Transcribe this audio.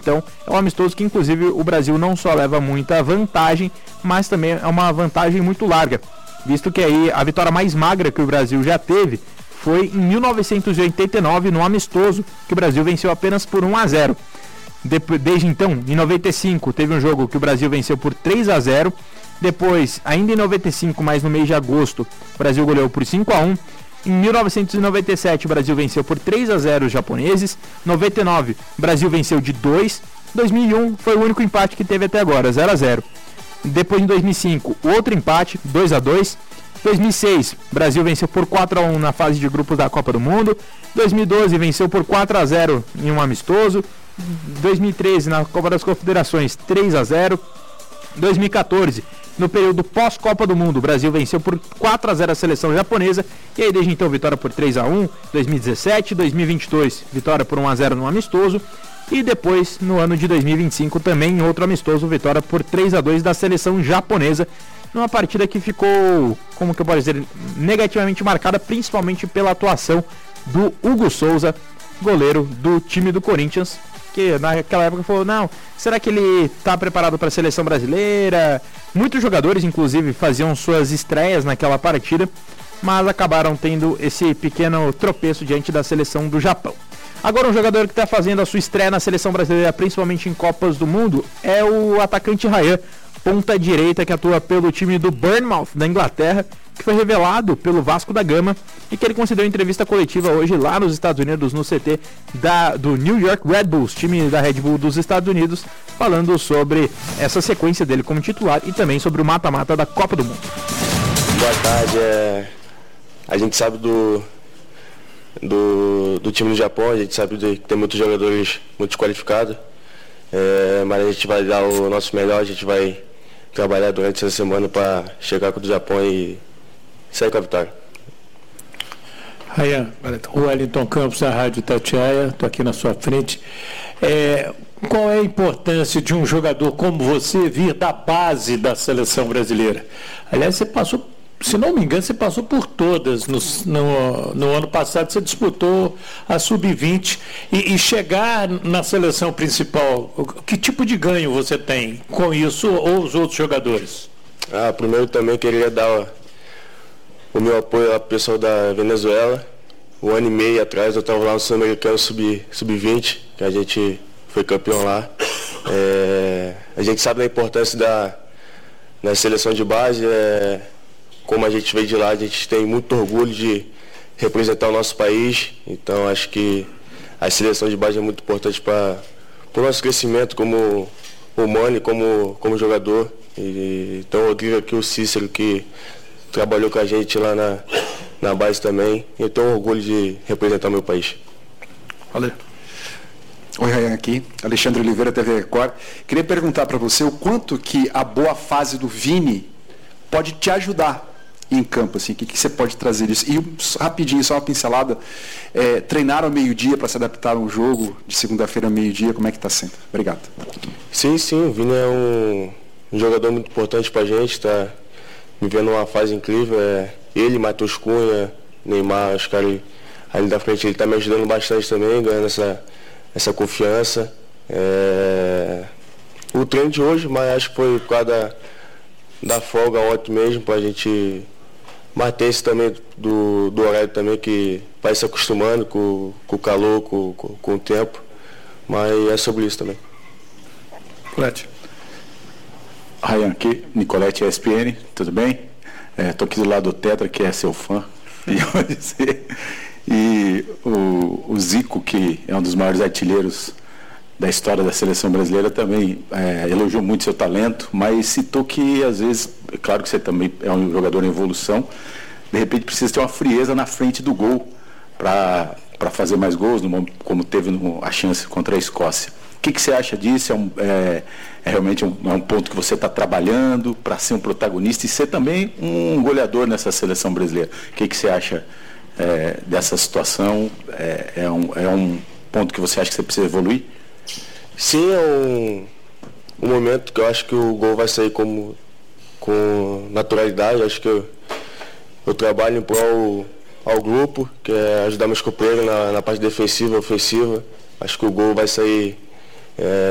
Então é um amistoso que inclusive o Brasil não só leva muita vantagem, mas também é uma vantagem muito larga, visto que aí a vitória mais magra que o Brasil já teve foi em 1989 no amistoso, que o Brasil venceu apenas por 1-0. Desde então, em 95, teve um jogo que o Brasil venceu por 3-0. Depois, ainda em 95, mas no mês de agosto, o Brasil goleou por 5-1. Em 1997, o Brasil venceu por 3-0 os japoneses. 99, o Brasil venceu de 2. 2001 foi o único empate que teve até agora, 0-0. Depois, em 2005, outro empate, 2-2. 2006, o Brasil venceu por 4-1 na fase de grupos da Copa do Mundo. 2012, venceu por 4-0 em um amistoso. 2013, na Copa das Confederações, 3-0. 2014, no período pós-Copa do Mundo, o Brasil venceu por 4-0 a seleção japonesa. E aí, desde então, vitória por 3-1. 2017, 2022, vitória por 1-0 no amistoso. E depois, no ano de 2025, também em outro amistoso, vitória por 3-2 da seleção japonesa. Numa partida que ficou, como que eu posso dizer, negativamente marcada, principalmente pela atuação do Hugo Souza, goleiro do time do Corinthians, que naquela época falou, não, será que ele está preparado para a seleção brasileira? Muitos jogadores, inclusive, faziam suas estreias naquela partida, mas acabaram tendo esse pequeno tropeço diante da seleção do Japão. Agora, um jogador que está fazendo a sua estreia na seleção brasileira, principalmente em Copas do Mundo, é o atacante Ryan, ponta direita que atua pelo time do Bournemouth, da Inglaterra, que foi revelado pelo Vasco da Gama e que ele concedeu entrevista coletiva hoje lá nos Estados Unidos, no CT do New York Red Bulls, time da Red Bull dos Estados Unidos, falando sobre essa sequência dele como titular e também sobre o mata-mata da Copa do Mundo. Boa tarde, a gente sabe do time do Japão, a gente sabe que tem muitos jogadores muito qualificados, mas a gente vai dar o nosso melhor, a gente vai trabalhar durante essa semana para chegar com o Japão e sair com a vitória. Ryan, o Wellington Campos da Rádio Itatiaia, estou aqui na sua frente. Qual é a importância de um jogador como você vir da base da seleção brasileira? Aliás, você passou, se não me engano, você passou por todas. No ano passado você disputou a Sub-20 e chegar na seleção principal, que tipo de ganho você tem com isso ou os outros jogadores? Primeiro também queria dar o meu apoio ao pessoal da Venezuela. 1 ano e meio atrás eu estava lá no Sul-Americano Sub-20, que a gente foi campeão lá. A gente sabe da importância da seleção de base. Como a gente veio de lá, a gente tem muito orgulho de representar o nosso país. Então acho que a seleção de base é muito importante para o nosso crescimento como humano e como jogador. Então eu digo aqui o Cícero, que trabalhou com a gente lá na base também. Eu tenho orgulho de representar o meu país. Valeu. Oi, Ryan, aqui. Alexandre Oliveira, TV Record. Queria perguntar para você o quanto que a boa fase do Vini pode te ajudar em campo, assim, o que você pode trazer disso? E rapidinho, só uma pincelada, treinar ao meio-dia para se adaptar a um jogo de segunda-feira ao meio-dia, como é que está sendo? Obrigado. Sim, o Vini é um jogador muito importante para a gente, está vivendo uma fase incrível. Ele, Matheus Cunha, Neymar, acho que ali da frente ele está me ajudando bastante também, ganhando essa confiança. O treino de hoje, mas acho que foi por causa da folga ontem mesmo, para a gente manter esse também do horário também, que vai se acostumando com o calor, com o tempo, mas é sobre isso também. Colete. Ryan aqui, Nicolete ESPN, tudo bem? Estou aqui do lado do Tetra, que é seu fã, e o Zico, que é um dos maiores artilheiros da história da seleção brasileira, também elogiou muito seu talento, mas citou que às vezes, é claro que você também é um jogador em evolução, de repente precisa ter uma frieza na frente do gol para fazer mais gols, como teve a chance contra a Escócia. O que você acha disso? Realmente um ponto que você está trabalhando para ser um protagonista e ser também um goleador nessa seleção brasileira. O que você acha dessa situação? É um ponto que você acha que você precisa evoluir? Sim, é um momento que eu acho que o gol vai sair com naturalidade. Eu acho que eu trabalho em prol ao grupo, que é ajudar meus companheiros na parte defensiva, ofensiva. Acho que o gol vai sair